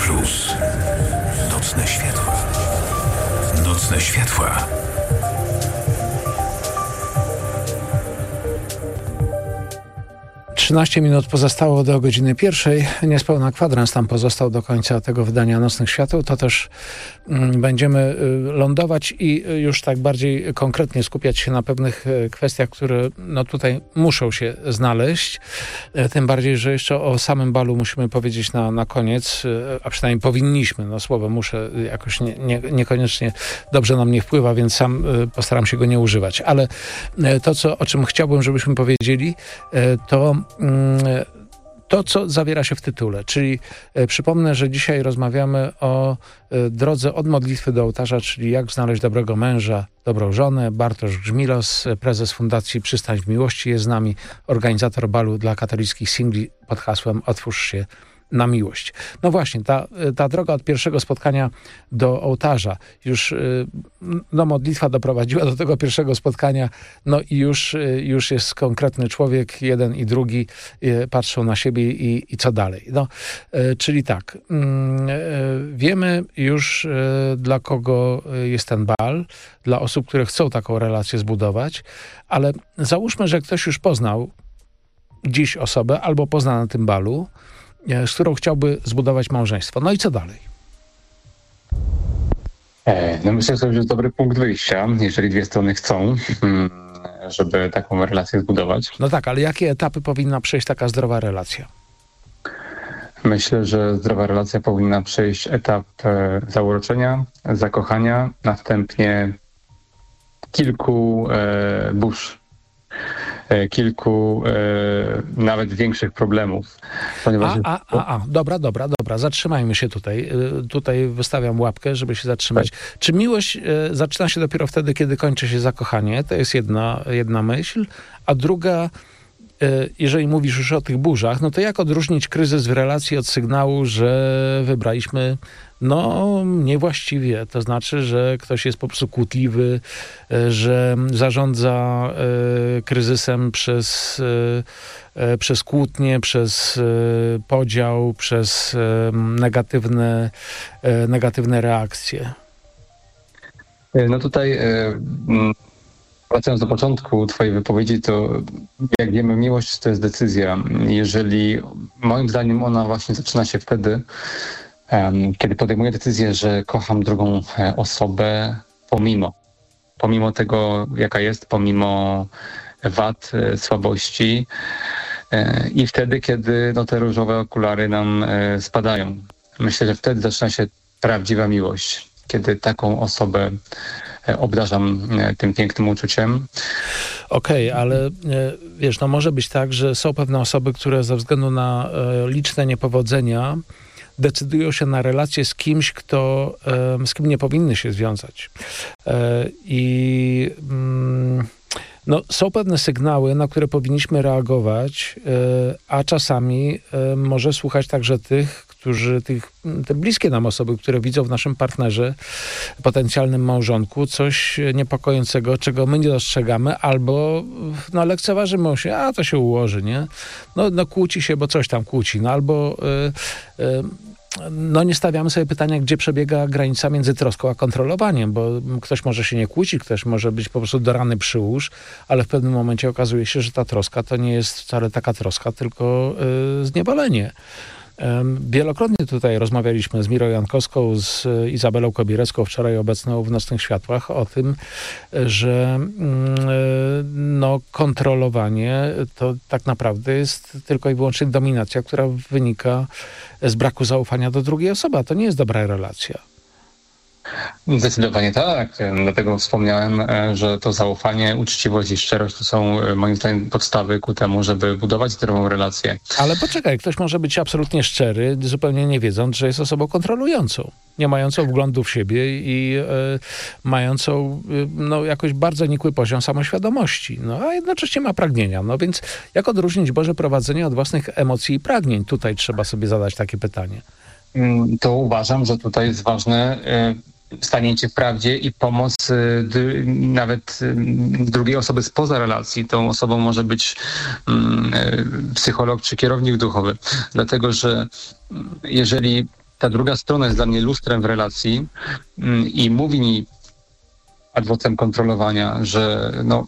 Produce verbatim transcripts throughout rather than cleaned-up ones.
Plus. Nocne światła. Nocne światła. trzynaście minut pozostało do godziny pierwszej. Niespełna kwadrans tam pozostał do końca tego wydania Nocnych Świateł. To też mm, będziemy y, lądować i y, już tak bardziej konkretnie skupiać się na pewnych y, kwestiach, które no, tutaj muszą się znaleźć. Y, tym bardziej, że jeszcze o samym balu musimy powiedzieć na, na koniec, y, a przynajmniej powinniśmy. No słowo muszę y, jakoś nie, nie, niekoniecznie dobrze nam nie wpływa, więc sam y, postaram się go nie używać. Ale y, to, co, o czym chciałbym, żebyśmy powiedzieli, y, to to, co zawiera się w tytule, czyli e, przypomnę, że dzisiaj rozmawiamy o e, drodze od modlitwy do ołtarza, czyli jak znaleźć dobrego męża, dobrą żonę. Bartosz Grzmilos, prezes Fundacji Przystań w Miłości jest z nami, organizator balu dla katolickich singli pod hasłem Otwórz się na miłość. No właśnie, ta, ta droga od pierwszego spotkania do ołtarza, już no, modlitwa doprowadziła do tego pierwszego spotkania, no i już, już jest konkretny człowiek, jeden i drugi patrzą na siebie i, i co dalej. No, czyli tak, wiemy już, dla kogo jest ten bal, dla osób, które chcą taką relację zbudować, ale załóżmy, że ktoś już poznał dziś osobę albo pozna na tym balu, z którą chciałby zbudować małżeństwo. No i co dalej? No myślę, że to jest dobry punkt wyjścia, jeżeli dwie strony chcą, żeby taką relację zbudować. No tak, ale jakie etapy powinna przejść taka zdrowa relacja? Myślę, że zdrowa relacja powinna przejść etap zauroczenia, zakochania, następnie kilku e, burz. kilku e, nawet większych problemów. Ponieważ... A, a, a, a, dobra, dobra, dobra, zatrzymajmy się tutaj. Tutaj wystawiam łapkę, żeby się zatrzymać. Tak. Czy miłość e, zaczyna się dopiero wtedy, kiedy kończy się zakochanie? To jest jedna, jedna myśl. A druga, e, jeżeli mówisz już o tych burzach, no to jak odróżnić kryzys w relacji od sygnału, że wybraliśmy no niewłaściwie, to znaczy, że ktoś jest po prostu kłótliwy, że zarządza y, kryzysem przez, y, przez kłótnie, przez y, podział, przez y, negatywne, y, negatywne reakcje. No tutaj y, wracając do początku twojej wypowiedzi, to jak wiemy, miłość to jest decyzja. Jeżeli moim zdaniem ona właśnie zaczyna się wtedy, kiedy podejmuję decyzję, że kocham drugą osobę pomimo, pomimo tego, jaka jest, pomimo wad, słabości i wtedy, kiedy no, te różowe okulary nam spadają. Myślę, że wtedy zaczyna się prawdziwa miłość, kiedy taką osobę obdarzam tym pięknym uczuciem. Okej, okay, ale wiesz, no może być tak, że są pewne osoby, które ze względu na liczne niepowodzenia decydują się na relację z kimś, kto, z kim nie powinny się związać. I no, są pewne sygnały, na które powinniśmy reagować, a czasami może słuchać także tych, którzy, tych, te bliskie nam osoby, które widzą w naszym partnerze, potencjalnym małżonku, coś niepokojącego, czego my nie dostrzegamy, albo no, lekceważymy się, a to się ułoży, nie? No, no kłóci się, bo coś tam kłóci, no albo y, y, no nie stawiamy sobie pytania, gdzie przebiega granica między troską a kontrolowaniem, bo ktoś może się nie kłócić, ktoś może być po prostu do rany przyłóż, ale w pewnym momencie okazuje się, że ta troska to nie jest wcale taka troska, tylko y, zniewolenie. Wielokrotnie tutaj rozmawialiśmy z Mirą Jankowską, z Izabelą Kobierecką, wczoraj obecną w Nocnych Światłach, o tym, że no, kontrolowanie to tak naprawdę jest tylko i wyłącznie dominacja, która wynika z braku zaufania do drugiej osoby, a to nie jest dobra relacja. Zdecydowanie tak. Dlatego wspomniałem, że to zaufanie, uczciwość i szczerość to są moim zdaniem podstawy ku temu, żeby budować zdrową relację. Ale poczekaj, ktoś może być absolutnie szczery, zupełnie nie wiedząc, że jest osobą kontrolującą, nie mającą wglądu w siebie i e, mającą e, no, jakoś bardzo nikły poziom samoświadomości, no, a jednocześnie ma pragnienia. No więc jak odróżnić Boże prowadzenie od własnych emocji i pragnień? Tutaj trzeba sobie zadać takie pytanie. To uważam, że tutaj jest ważne staniecie w prawdzie i pomoc d- nawet drugiej osoby spoza relacji. Tą osobą może być mm, psycholog czy kierownik duchowy. Dlatego, że jeżeli ta druga strona jest dla mnie lustrem w relacji i mówi mi ad vocem kontrolowania, że no,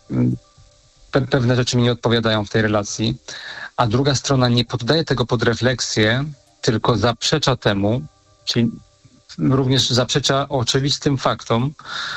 pe- pewne rzeczy mi nie odpowiadają w tej relacji, a druga strona nie poddaje tego pod refleksję, tylko zaprzecza temu, czyli również zaprzecza oczywistym faktom,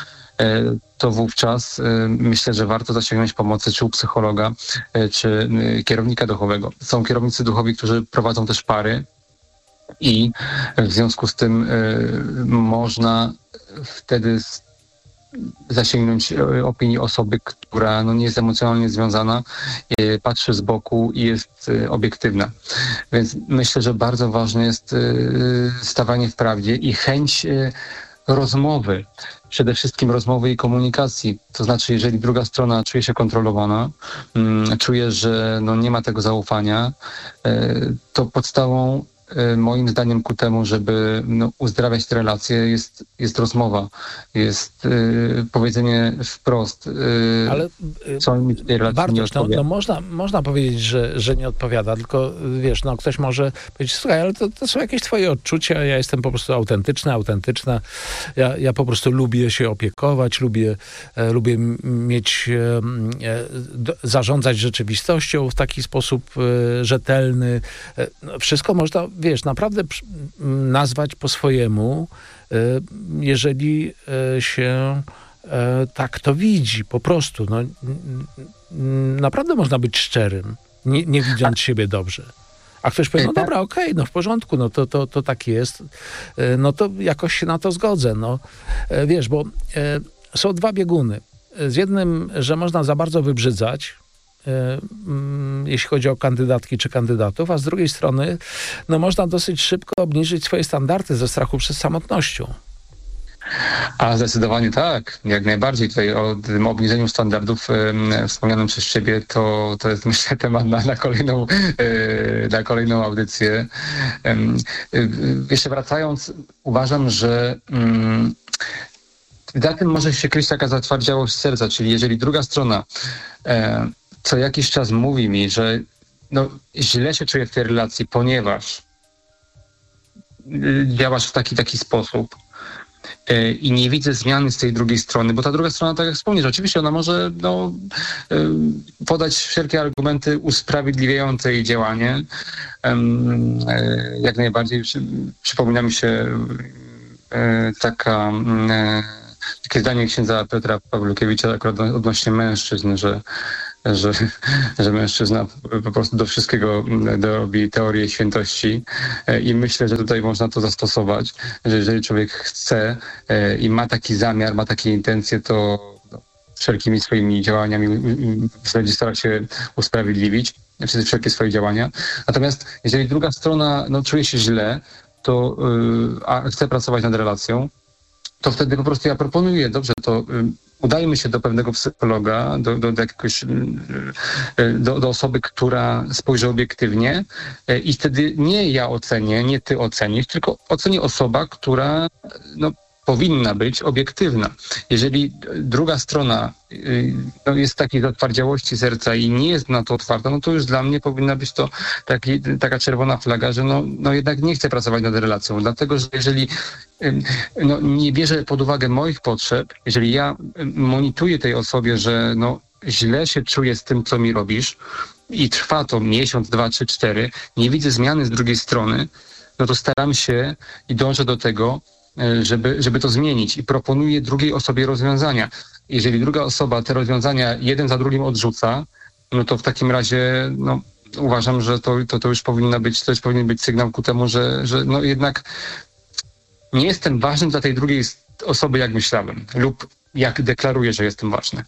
to wówczas myślę, że warto zasięgnąć pomocy czy u psychologa, czy kierownika duchowego. Są kierownicy duchowi, którzy prowadzą też pary i w związku z tym można wtedy zasięgnąć opinii osoby, która no, nie jest emocjonalnie związana, patrzy z boku i jest obiektywna. Więc myślę, że bardzo ważne jest stawanie w prawdzie i chęć rozmowy, przede wszystkim rozmowy i komunikacji. To znaczy, jeżeli druga strona czuje się kontrolowana, czuje, że no, nie ma tego zaufania, to podstawą moim zdaniem ku temu, żeby no, uzdrawiać te relacje, jest, jest rozmowa, jest y, powiedzenie wprost, y, ale co mi w tej relacji Bartosz, nie odpowiada. No, no można, można powiedzieć, że, że nie odpowiada, tylko wiesz, no ktoś może powiedzieć, słuchaj, ale to, to są jakieś twoje odczucia, ja jestem po prostu autentyczna, autentyczna, ja, ja po prostu lubię się opiekować, lubię, e, lubię mieć, e, do, zarządzać rzeczywistością w taki sposób e, rzetelny. E, no, wszystko można, wiesz, naprawdę nazwać po swojemu, jeżeli się tak to widzi, po prostu. No, naprawdę można być szczerym, nie, nie widząc siebie dobrze. A ktoś powie, no dobra, okej, okay, no w porządku, no to, to, to tak jest, no to jakoś się na to zgodzę. No. Wiesz, bo są dwa bieguny. Z jednym, że można za bardzo wybrzydzać, jeśli chodzi o kandydatki czy kandydatów, a z drugiej strony no można dosyć szybko obniżyć swoje standardy ze strachu przed samotnością. A zdecydowanie tak, jak najbardziej. Tutaj o tym obniżeniu standardów e, wspomnianym przez ciebie, to, to jest myślę temat na, na, kolejną, e, na kolejną audycję. E, e, jeszcze wracając, uważam, że mm, za tym może się kryć taka zatwardziałość serca, czyli jeżeli druga strona e, co jakiś czas mówi mi, że no, źle się czuję w tej relacji, ponieważ działasz w taki, taki sposób yy, i nie widzę zmiany z tej drugiej strony, bo ta druga strona, tak jak wspomniesz, oczywiście ona może no, yy, podać wszelkie argumenty usprawiedliwiające jej działanie. Yy, yy, jak najbardziej przy, przypomina mi się yy, taka... Yy, takie zdanie księdza Piotra Pawlukiewicza akurat odnośnie mężczyzn, że Że, że mężczyzna po prostu do wszystkiego robi teorię świętości i myślę, że tutaj można to zastosować, że jeżeli człowiek chce i ma taki zamiar, ma takie intencje, to wszelkimi swoimi działaniami będzie starał się usprawiedliwić wszelkie swoje działania. Natomiast jeżeli druga strona no, czuje się źle, to a chce pracować nad relacją, to wtedy po prostu ja proponuję, dobrze, to udajmy się do pewnego psychologa, do, do, do jakiegoś, do, do osoby, która spojrzy obiektywnie i wtedy nie ja ocenię, nie ty ocenisz, tylko oceni osoba, która no, powinna być obiektywna. Jeżeli druga strona no, jest takiej zatwardziałości serca i nie jest na to otwarta, no to już dla mnie powinna być to taki, taka czerwona flaga, że no, no jednak nie chcę pracować nad relacją, dlatego że jeżeli no, nie bierze pod uwagę moich potrzeb, jeżeli ja monituję tej osobie, że no, źle się czuję z tym, co mi robisz i trwa to miesiąc, dwa, trzy, cztery, nie widzę zmiany z drugiej strony, no to staram się i dążę do tego, żeby, żeby to zmienić i proponuję drugiej osobie rozwiązania. Jeżeli druga osoba te rozwiązania jeden za drugim odrzuca, no to w takim razie no, uważam, że to, to, to już powinna być, to już powinien być sygnał ku temu, że, że no jednak nie jestem ważny dla tej drugiej osoby, jak myślałem, lub jak deklaruję, że jestem ważny.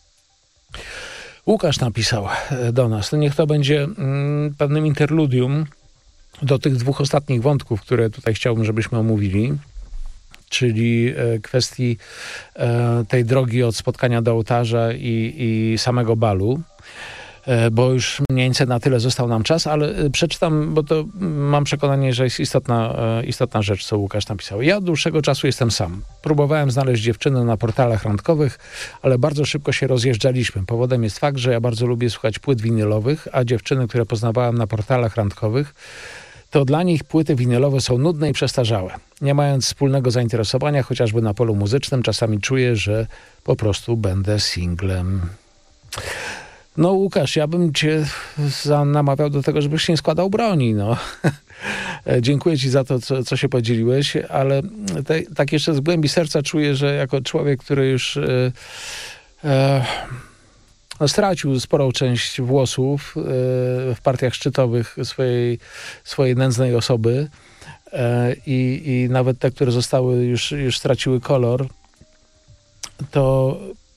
Łukasz napisał do nas, to niech to będzie mm, pewnym interludium do tych dwóch ostatnich wątków, które tutaj chciałbym, żebyśmy omówili, czyli kwestii tej drogi od spotkania do ołtarza i, i samego balu, bo już mniej więcej na tyle został nam czas, ale przeczytam, bo to mam przekonanie, że jest istotna, istotna rzecz, co Łukasz napisał. Ja od dłuższego czasu jestem sam. Próbowałem znaleźć dziewczynę na portalach randkowych, ale bardzo szybko się rozjeżdżaliśmy. Powodem jest fakt, że ja bardzo lubię słuchać płyt winylowych, a dziewczyny, które poznawałem na portalach randkowych, to dla nich płyty winylowe są nudne i przestarzałe. Nie mając wspólnego zainteresowania, chociażby na polu muzycznym, czasami czuję, że po prostu będę singlem. No Łukasz, ja bym cię za, namawiał do tego, żebyś nie składał broni, no. Dziękuję ci za to, co, co się podzieliłeś, ale te, tak jeszcze z głębi serca czuję, że jako człowiek, który już e, e, no, stracił sporą część włosów e, w partiach szczytowych swojej, swojej nędznej osoby e, i, i nawet te, które zostały, już, już straciły kolor, to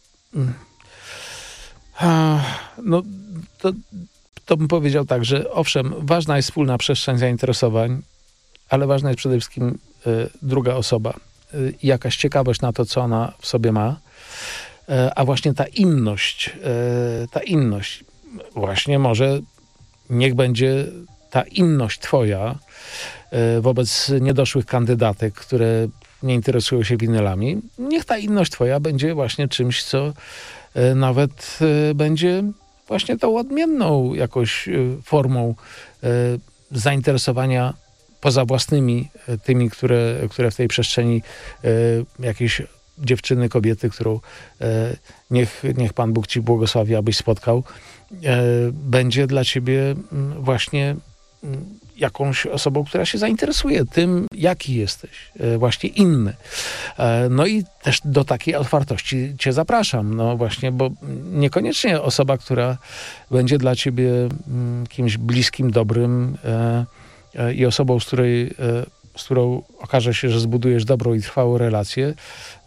a, no, to to bym powiedział tak, że owszem, ważna jest wspólna przestrzeń zainteresowań, ale ważna jest przede wszystkim y, druga osoba. Y, jakaś ciekawość na to, co ona w sobie ma, y, a właśnie ta inność, y, ta inność, właśnie może niech będzie ta inność twoja y, wobec niedoszłych kandydatek, które nie interesują się winylami, niech ta inność twoja będzie właśnie czymś, co y, nawet y, będzie właśnie tą odmienną jakąś formą e, zainteresowania poza własnymi, e, tymi, które, które w tej przestrzeni e, jakieś dziewczyny, kobiety, którą e, niech, niech Pan Bóg ci błogosławi, abyś spotkał, e, będzie dla ciebie m, właśnie m, jakąś osobą, która się zainteresuje tym, jaki jesteś, e, właśnie inny. E, no i też do takiej otwartości cię zapraszam, no właśnie, bo niekoniecznie osoba, która będzie dla ciebie m, kimś bliskim, dobrym e, e, i osobą, z której, e, z którą okaże się, że zbudujesz dobrą i trwałą relację,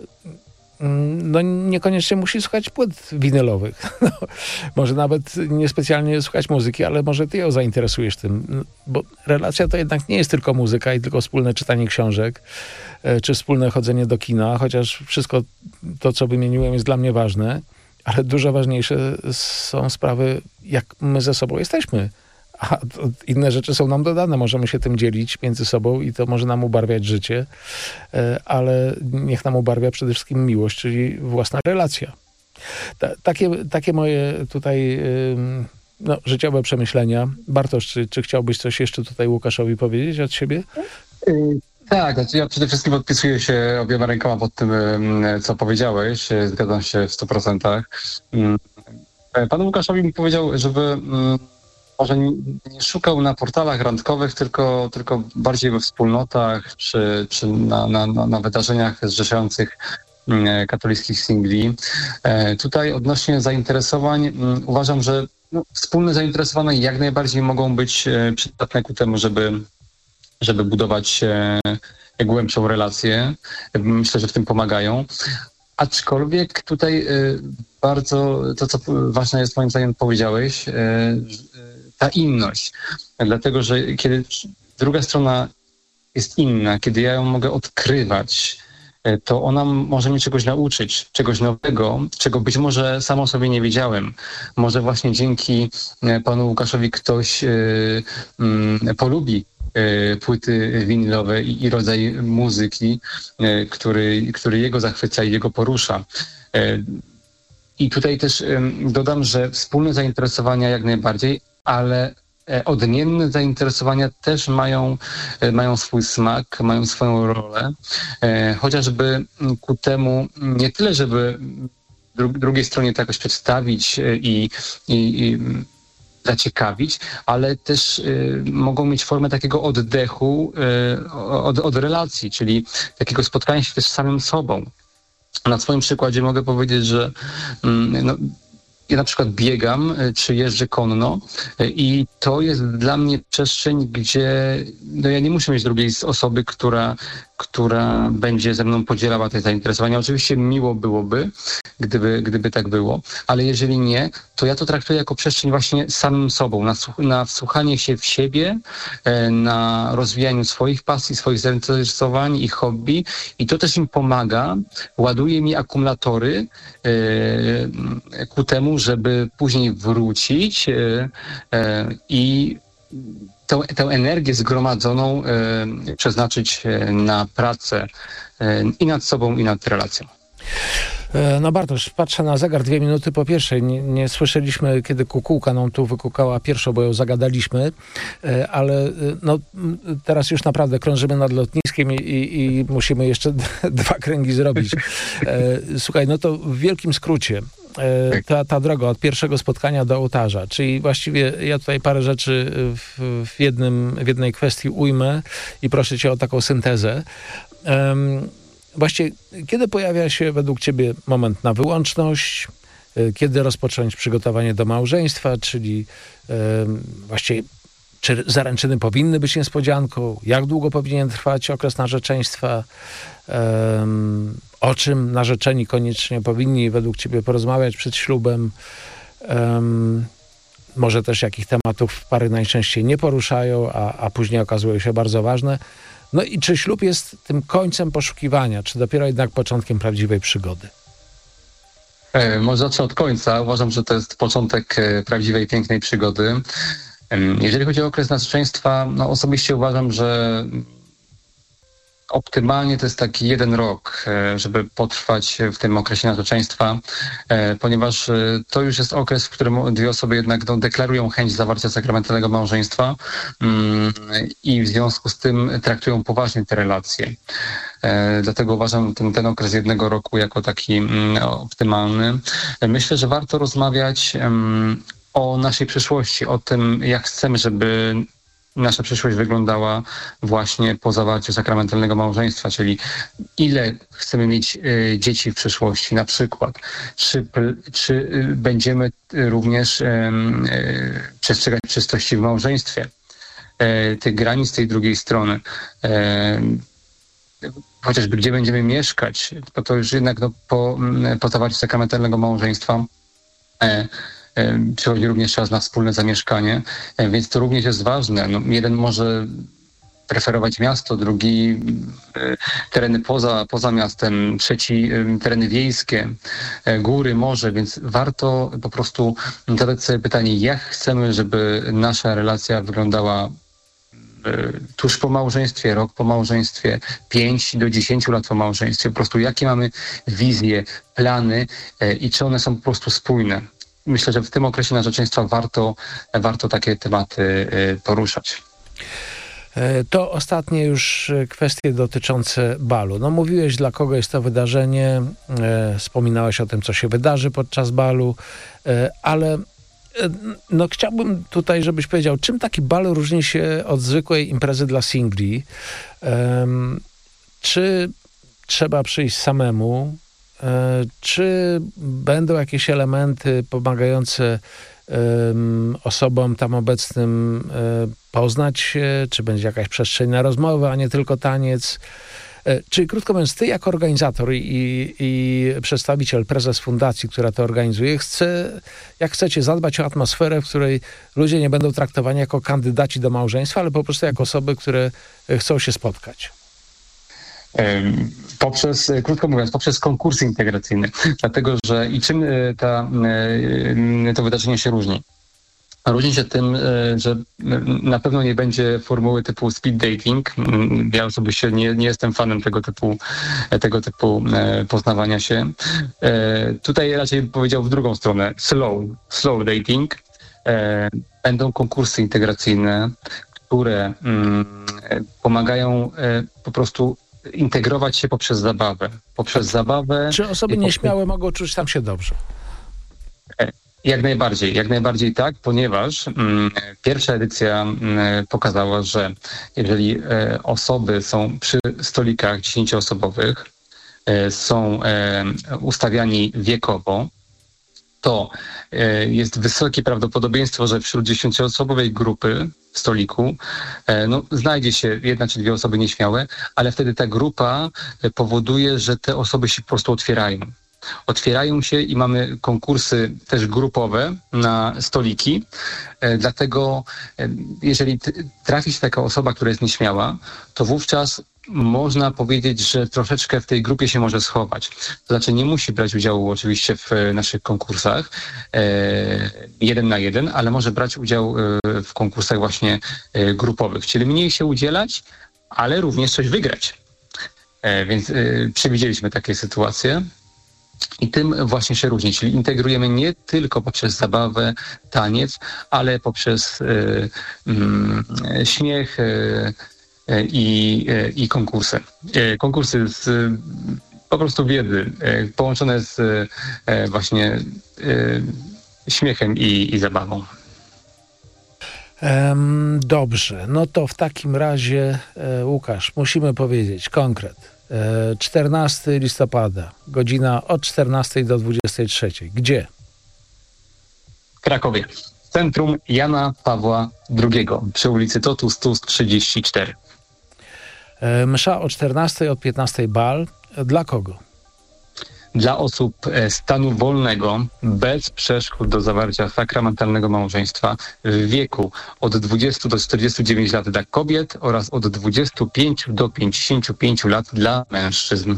no niekoniecznie musi słuchać płyt winylowych. No, może nawet niespecjalnie słuchać muzyki, ale może ty ją zainteresujesz tym. Bo relacja to jednak nie jest tylko muzyka i tylko wspólne czytanie książek, czy wspólne chodzenie do kina, chociaż wszystko to, co wymieniłem, jest dla mnie ważne, ale dużo ważniejsze są sprawy, jak my ze sobą jesteśmy. A inne rzeczy są nam dodane, możemy się tym dzielić między sobą i to może nam ubarwiać życie, ale niech nam ubarwia przede wszystkim miłość, czyli własna relacja. Ta, takie, takie moje tutaj no, życiowe przemyślenia. Bartosz, czy, czy chciałbyś coś jeszcze tutaj Łukaszowi powiedzieć od siebie? Tak, znaczy ja przede wszystkim podpisuję się obiema rękoma pod tym, co powiedziałeś. Zgadzam się w stu procentach. Panu Łukaszowi bym powiedział, żeby może nie, nie szukał na portalach randkowych, tylko, tylko bardziej we wspólnotach czy, czy na, na, na wydarzeniach zrzeszających katolickich singli. Tutaj odnośnie zainteresowań uważam, że no, wspólne zainteresowania jak najbardziej mogą być przydatne ku temu, żeby, żeby budować głębszą relację. Myślę, że w tym pomagają. Aczkolwiek tutaj bardzo to, co ważne jest moim zdaniem powiedziałeś, ta inność. Dlatego, że kiedy druga strona jest inna, kiedy ja ją mogę odkrywać, to ona może mnie czegoś nauczyć, czegoś nowego, czego być może sam o sobie nie wiedziałem. Może właśnie dzięki panu Łukaszowi ktoś y, y, polubi y, płyty winylowe i, i rodzaj muzyki, y, który, który jego zachwyca i jego porusza. Y, I tutaj też y, dodam, że wspólne zainteresowania jak najbardziej, ale odmienne zainteresowania też mają, mają swój smak, mają swoją rolę. Chociażby ku temu nie tyle, żeby dru- drugiej stronie to jakoś przedstawić i, i, i zaciekawić, ale też y, mogą mieć formę takiego oddechu y, od, od relacji, czyli takiego spotkania się też z samym sobą. Na swoim przykładzie mogę powiedzieć, że y, no, ja na przykład biegam, czy jeżdżę konno i to jest dla mnie przestrzeń, gdzie no ja nie muszę mieć drugiej osoby, która, która będzie ze mną podzielała te zainteresowania. Oczywiście miło byłoby, gdyby, gdyby tak było, ale jeżeli nie, to ja to traktuję jako przestrzeń właśnie samym sobą, na, na wsłuchanie się w siebie, na rozwijaniu swoich pasji, swoich zainteresowań i hobby i to też im pomaga, ładuje mi akumulatory yy, ku temu, żeby później wrócić yy, yy, i tę, tę energię zgromadzoną yy, przeznaczyć na pracę yy, i nad sobą, i nad relacją. No Bartosz, patrzę na zegar, dwie minuty po pierwszej. Nie, nie słyszeliśmy, kiedy kukułka nam tu wykukała pierwszą, bo ją zagadaliśmy, ale no, teraz już naprawdę krążymy nad lotniskiem i, i, i musimy jeszcze d- dwa kręgi zrobić. Słuchaj, no to w wielkim skrócie, ta, ta droga od pierwszego spotkania do ołtarza, czyli właściwie ja tutaj parę rzeczy w, w, jednym, w jednej kwestii ujmę i proszę cię o taką syntezę. Um, Właściwie, kiedy pojawia się według ciebie moment na wyłączność, kiedy rozpocząć przygotowanie do małżeństwa, czyli e, właściwie czy zaręczyny powinny być niespodzianką, jak długo powinien trwać okres narzeczeństwa, e, o czym narzeczeni koniecznie powinni według ciebie porozmawiać przed ślubem, e, może też jakich tematów pary najczęściej nie poruszają, a, a później okazują się bardzo ważne. No i czy ślub jest tym końcem poszukiwania, czy dopiero jednak początkiem prawdziwej przygody? E, może zacznę od końca. Uważam, że to jest początek prawdziwej, pięknej przygody. Jeżeli chodzi o okres narzeczeństwa, no osobiście uważam, że optymalnie to jest taki jeden rok, żeby potrwać w tym okresie narzeczeństwa, ponieważ to już jest okres, w którym dwie osoby jednak no, deklarują chęć zawarcia sakramentalnego małżeństwa i w związku z tym traktują poważnie te relacje. Dlatego uważam ten, ten okres jednego roku jako taki optymalny. Myślę, że warto rozmawiać o naszej przyszłości, o tym, jak chcemy, żeby nasza przyszłość wyglądała właśnie po zawarciu sakramentalnego małżeństwa, czyli ile chcemy mieć y, dzieci w przyszłości na przykład, czy, czy y, będziemy również y, y, przestrzegać czystości w małżeństwie, y, tych granic tej drugiej strony, y, chociażby gdzie będziemy mieszkać, bo to już jednak no, po, po zawarciu sakramentalnego małżeństwa y, przychodzi również czas na wspólne zamieszkanie, więc to również jest ważne. No, jeden może preferować miasto, drugi tereny poza, poza miastem, trzeci tereny wiejskie, góry, morze, więc warto po prostu zadać sobie pytanie, jak chcemy, żeby nasza relacja wyglądała tuż po małżeństwie, rok po małżeństwie, pięć do dziesięciu lat po małżeństwie, po prostu jakie mamy wizje, plany i czy one są po prostu spójne. Myślę, że w tym okresie narzeczeństwa warto, warto takie tematy poruszać. To ostatnie już kwestie dotyczące balu. No mówiłeś, dla kogo jest to wydarzenie, e, wspominałeś o tym, co się wydarzy podczas balu, e, ale e, no chciałbym tutaj, żebyś powiedział, czym taki bal różni się od zwykłej imprezy dla singli? E, czy trzeba przyjść samemu? Czy będą jakieś elementy pomagające um, osobom tam obecnym um, poznać się? Czy będzie jakaś przestrzeń na rozmowę, a nie tylko taniec? Czyli krótko mówiąc, ty jako organizator i, i, i przedstawiciel, prezes fundacji, która to organizuje, chce, jak chcecie zadbać o atmosferę, w której ludzie nie będą traktowani jako kandydaci do małżeństwa, ale po prostu jako osoby, które chcą się spotkać? Poprzez, krótko mówiąc, poprzez konkursy integracyjne. Dlatego, że i czym ta, to wydarzenie się różni? Różni się tym, że na pewno nie będzie formuły typu speed dating. Ja osobiście nie, nie jestem fanem tego typu, tego typu poznawania się. Tutaj raczej powiedział w drugą stronę, slow, slow dating. Będą konkursy integracyjne, które pomagają po prostu integrować się poprzez zabawę. Poprzez zabawę. Czy osoby nieśmiałe poprzez... mogą czuć tam się dobrze? Jak najbardziej, jak najbardziej tak, ponieważ mm, pierwsza edycja mm, pokazała, że jeżeli e, osoby są przy stolikach dziesięcioosobowych, e, są e, ustawiani wiekowo, to e, jest wysokie prawdopodobieństwo, że wśród dziesięcioosobowej grupy w stoliku e, no, znajdzie się jedna czy dwie osoby nieśmiałe, ale wtedy ta grupa powoduje, że te osoby się po prostu otwierają. Otwierają się i mamy konkursy też grupowe na stoliki, e, dlatego e, jeżeli t- trafi się taka osoba, która jest nieśmiała, to wówczas można powiedzieć, że troszeczkę w tej grupie się może schować. To znaczy nie musi brać udziału oczywiście w naszych konkursach e, jeden na jeden, ale może brać udział e, w konkursach właśnie e, grupowych, czyli mniej się udzielać, ale również coś wygrać. E, więc e, przewidzieliśmy takie sytuacje. I tym właśnie się różni, czyli integrujemy nie tylko poprzez zabawę, taniec, ale poprzez y, y, śmiech y, y, y, i konkursy. Y, konkursy z y, po prostu wiedzy, y, połączone z y, właśnie y, śmiechem i, i zabawą. Um, dobrze, no to w takim razie e, Łukasz, musimy powiedzieć konkret. czternastego listopada, godzina od czternastej do dwudziestej trzeciej. Gdzie? W Krakowie. Centrum Jana Pawła drugiego przy ulicy Totus Tus trzydzieści cztery. Msza o czternastej, od piętnastej bal. Dla kogo? Dla osób stanu wolnego, bez przeszkód do zawarcia sakramentalnego małżeństwa w wieku od dwudziestu do czterdziestu dziewięciu lat dla kobiet oraz od dwudziestu pięciu do pięćdziesięciu pięciu lat dla mężczyzn.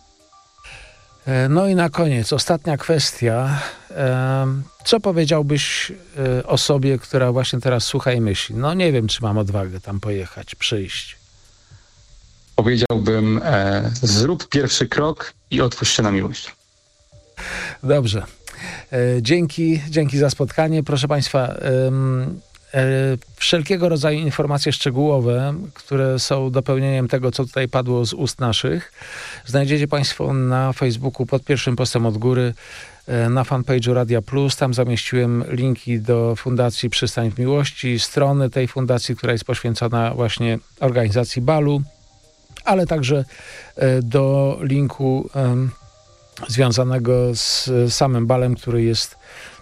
No i na koniec, ostatnia kwestia. Co powiedziałbyś osobie, która właśnie teraz słucha i myśli? No nie wiem, czy mam odwagę tam pojechać, przyjść. Powiedziałbym, e, zrób pierwszy krok i otwórz się na miłość. Dobrze. E, dzięki, dzięki za spotkanie. Proszę Państwa, e, e, wszelkiego rodzaju informacje szczegółowe, które są dopełnieniem tego, co tutaj padło z ust naszych, znajdziecie Państwo na Facebooku pod pierwszym postem od góry, e, na fanpage'u Radia Plus. Tam zamieściłem linki do Fundacji Przystań w Miłości, strony tej fundacji, która jest poświęcona właśnie organizacji balu, ale także do linku um, związanego z samym balem, który jest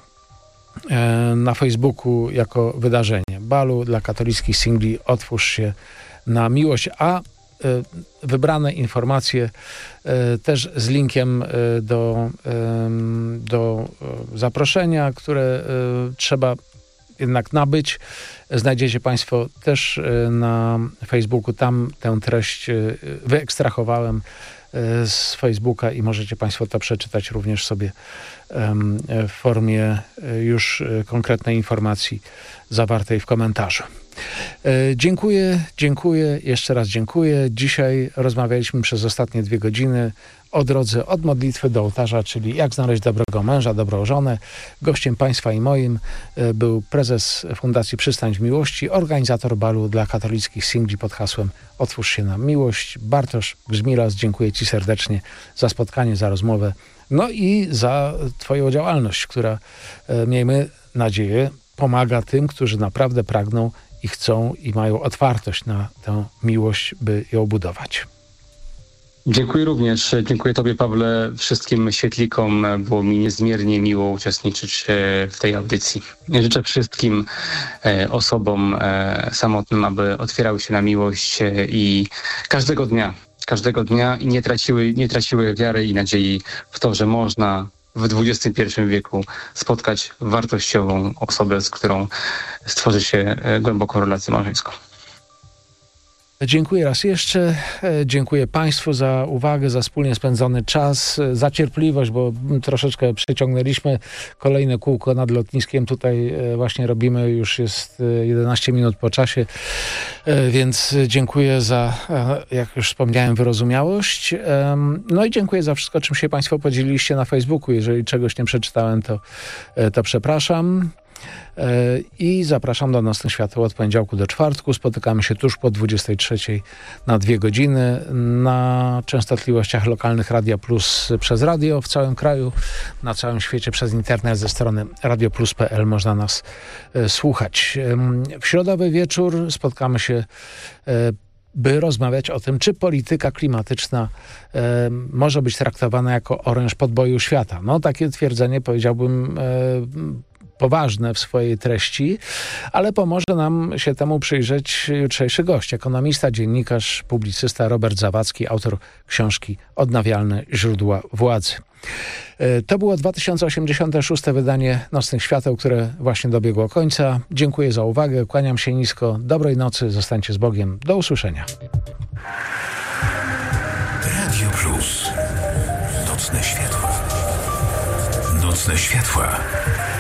um, na Facebooku jako wydarzenie. Balu dla katolickich singli Otwórz się na miłość, a um, wybrane informacje um, też z linkiem um, do, um, do um, zaproszenia, które um, trzeba jednak nabyć. Znajdziecie Państwo też na Facebooku. Tam tę treść wyekstrahowałem z Facebooka i możecie Państwo to przeczytać również sobie w formie już konkretnej informacji zawartej w komentarzu. Dziękuję, dziękuję, jeszcze raz dziękuję. Dzisiaj rozmawialiśmy przez ostatnie dwie godziny o drodze od modlitwy do ołtarza, czyli jak znaleźć dobrego męża, dobrą żonę. Gościem Państwa i moim był prezes Fundacji Przystań w Miłości, organizator balu dla katolickich singli pod hasłem Otwórz się na miłość, Bartosz Grzmilas. Dziękuję Ci serdecznie za spotkanie, za rozmowę, no i za Twoją działalność, która, miejmy nadzieję, pomaga tym, którzy naprawdę pragną i chcą i mają otwartość na tę miłość, by ją budować. Dziękuję również. Dziękuję Tobie, Pawle, wszystkim świetlikom. Było mi niezmiernie miło uczestniczyć w tej audycji. Życzę wszystkim osobom samotnym, aby otwierały się na miłość i każdego dnia, każdego dnia i nie traciły, nie traciły wiary i nadziei w to, że można w dwudziestym pierwszym wieku spotkać wartościową osobę, z którą stworzy się głęboką relację małżeńską. Dziękuję raz jeszcze. Dziękuję Państwu za uwagę, za wspólnie spędzony czas, za cierpliwość, bo troszeczkę przeciągnęliśmy kolejne kółko nad lotniskiem. Tutaj właśnie robimy, już jest jedenaście minut po czasie, więc dziękuję za, jak już wspomniałem, wyrozumiałość. No i dziękuję za wszystko, czym się Państwo podzieliliście na Facebooku. Jeżeli czegoś nie przeczytałem, to, to przepraszam. I zapraszam do Nocnych Świateł od poniedziałku do czwartku. Spotykamy się tuż po dwudziestej trzeciej na dwie godziny na częstotliwościach lokalnych Radia Plus przez radio w całym kraju, na całym świecie przez internet ze strony radio plus kropka p l można nas e, słuchać. W środowy wieczór spotkamy się e, by rozmawiać o tym, czy polityka klimatyczna e, może być traktowana jako oręż podboju świata. No takie twierdzenie, powiedziałbym, e, poważne w swojej treści, ale pomoże nam się temu przyjrzeć jutrzejszy gość, ekonomista, dziennikarz, publicysta Robert Zawadzki, autor książki Odnawialne źródła władzy. To było dwa tysiące osiemdziesiąte szóste wydanie Nocnych Świateł, które właśnie dobiegło końca. Dziękuję za uwagę, kłaniam się nisko, dobrej nocy, zostańcie z Bogiem, do usłyszenia. Radio Plus. Nocne światła. Nocne światła.